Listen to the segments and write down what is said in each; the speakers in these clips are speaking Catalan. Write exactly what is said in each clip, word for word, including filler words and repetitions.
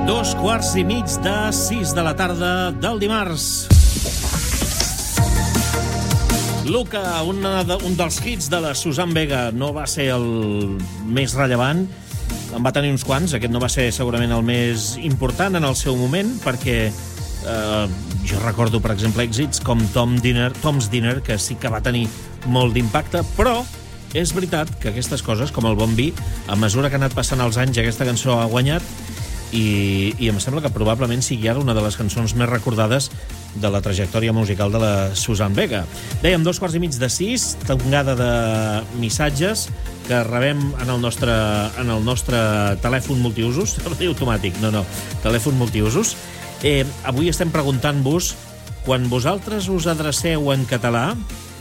Dos quarts i mig de sis de la tarda del dimarts. Luca, un, un dels hits de la Suzanne Vega, no va ser el més rellevant. En va tenir uns quants. Aquest no va ser segurament el més important en el seu moment, perquè eh, jo recordo, per exemple, èxits com Tom Dinner, Tom's Dinner, que sí que va tenir molt d'impacte, però és veritat que aquestes coses, com el bon vi, a mesura que han anat passant els anys, aquesta cançó ha guanyat, i, i em sembla que probablement sigui ara una de les cançons més recordades de la trajectòria musical de la Suzanne Vega. Dèiem, dos quarts i mig de sis, tongada de missatges que rebem en el nostre, en el nostre telèfon multiusos. No diu automàtic, no, no, telèfon multiusos. Eh, avui estem preguntant-vos, quan vosaltres us adreceu en català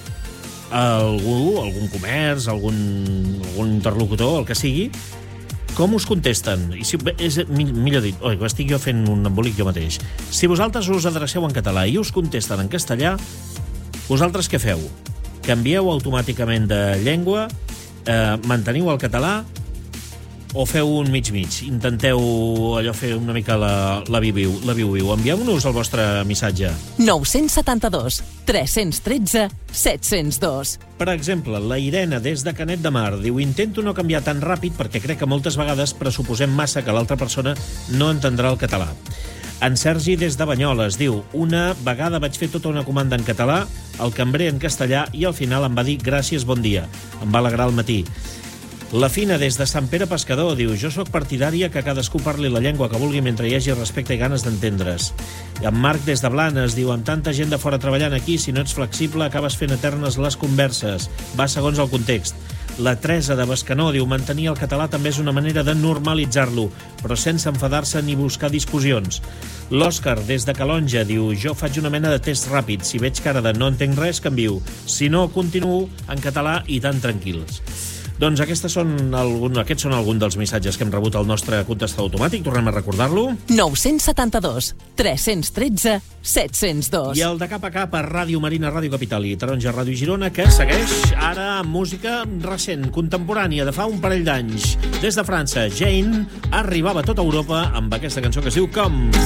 a algú, algun comerç, algun, algun interlocutor, el que sigui, com us contesten? I si, és, millor dit, oi, estic jo fent un embolic jo mateix. Si vosaltres us adreceu en català i us contesten en castellà, vosaltres què feu? Canvieu automàticament de llengua? Eh, manteniu el català? O feu un mig-mig? Intenteu allò fer una mica la, la viu-viu. La viu-viu. Envieu-nos el vostre missatge. nou set dos, tres un tres, set zero dos. Per exemple, la Irene, des de Canet de Mar, diu: intento no canviar tan ràpid perquè crec que moltes vegades pressuposem massa que l'altra persona no entendrà el català. En Sergi, des de Banyoles, diu: una vegada vaig fer tota una comanda en català, el cambrer en castellà, i al final em va dir gràcies, bon dia. Em va alegrar el matí. La Fina, des de Sant Pere Pescador, diu: jo sóc partidària que cadascú parli la llengua que vulgui mentre hi hagi respecte i ganes d'entendre's. I en Marc, des de Blanes, diu: amb tanta gent de fora treballant aquí, si no ets flexible, acabes fent eternes les converses. Va segons el context. La Teresa, de Bescanó, diu: mantenir el català també és una manera de normalitzar-lo, però sense enfadar-se ni buscar discussions. L'Òscar, des de Calonja, diu: jo faig una mena de test ràpid. Si veig cara de no entenc res, canvio. Si no, continuo en català i tan tranquils. Doncs aquests són, algun, aquests són alguns dels missatges que hem rebut al nostre contestador automàtic. Tornem a recordar-lo. nou set dos, tres un tres, set zero dos. I el de cap a cap a Ràdio Marina, Ràdio Capital i Taronja, Ràdio Girona, que segueix ara amb música recent, contemporània, de fa un parell d'anys. Des de França, Jane arribava a tota Europa amb aquesta cançó que es diu Com.